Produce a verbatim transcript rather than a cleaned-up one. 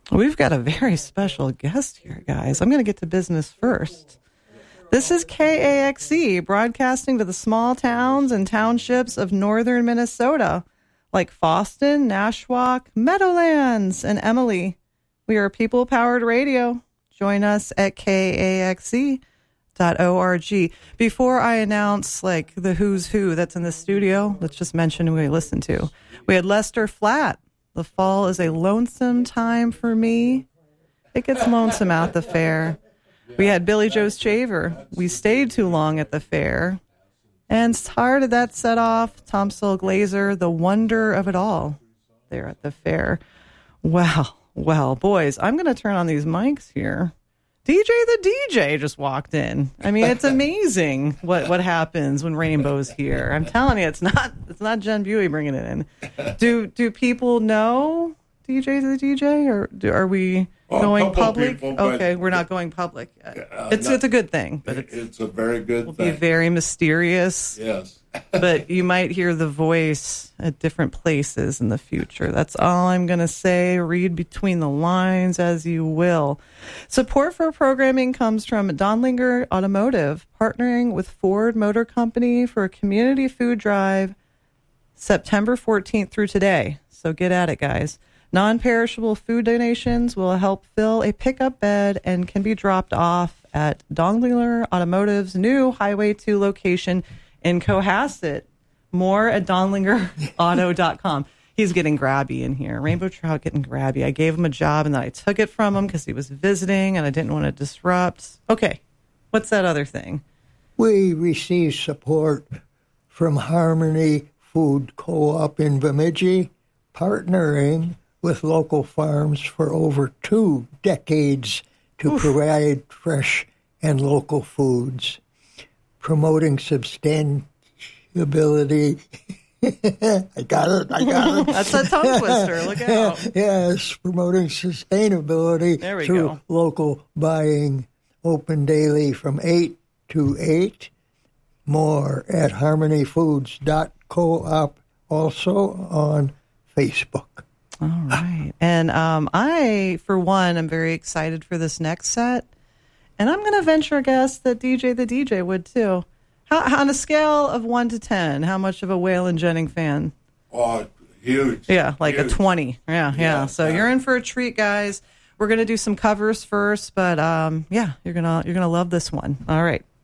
We've got a very special guest here, guys. I'm going to get to business first. This is K A X E, broadcasting to the small towns and townships of northern Minnesota, like Foston, Nashwauk, Meadowlands, and Emily. We are people-powered radio. Join us at K A X E dot org. Before I announce, like, the who's who that's in the studio, let's just mention who we listen to. We had Lester Flatt. The fall is a lonesome time for me. It gets lonesome out the fair. We had Billy Joe Shaver. We stayed too long at the fair. And started that set off, Tom Sol Glazer, The Wonder of It All, there at the fair. Well, well, boys, I'm going to turn on these mics here. D J the D J just walked in. I mean, it's amazing what, what happens when Rainbow's here. I'm telling you, it's not it's not Jen Buey bringing it in. Do do people know D J the D J, or do, are we oh, going public? People, okay, we're not going public yet. Uh, it's not, it's a good thing, but it's, it's a very good will thing. Be very mysterious. Yes. But you might hear the voice at different places in the future. That's all I'm going to say. Read between the lines as you will. Support for programming comes from Donlinger Automotive, partnering with Ford Motor Company for a community food drive September fourteenth through today. So get at it, guys. Non-perishable food donations will help fill a pickup bed and can be dropped off at Donlinger Automotive's new Highway two location in Cohasset. More at donlinger auto dot com. He's getting grabby in here. Rainbow Trout getting grabby. I gave him a job and then I took it from him because he was visiting and I didn't want to disrupt. Okay, what's that other thing? We receive support from Harmony Food Co-op in Bemidji, partnering with local farms for over two decades to Oof. provide fresh and local foods. Promoting substantiability. I got it. I got it. That's a tongue twister. Look out. Yes, promoting sustainability there we through go. local buying. Open daily from eight to eight. More at harmony foods dot coop, also on Facebook. All right. And um, I, for one, am very excited for this next set. And I'm going to venture a guess that D J the D J would, too. How, how, on a scale of one to ten, how much of a Waylon Jennings fan? Oh, huge. Yeah, like huge. a twenty. Yeah, yeah. yeah so yeah. You're in for a treat, guys. We're going to do some covers first, but um, yeah, you're going to you're gonna love this one. All right.